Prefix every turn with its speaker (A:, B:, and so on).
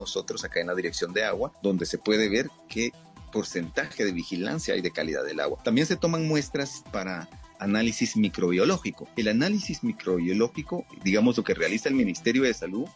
A: nosotros acá en la Dirección de Agua, donde se puede ver qué porcentaje de vigilancia hay de calidad del agua. También se toman muestras para análisis microbiológico. El análisis microbiológico, digamos lo que realiza el Ministerio de Salud,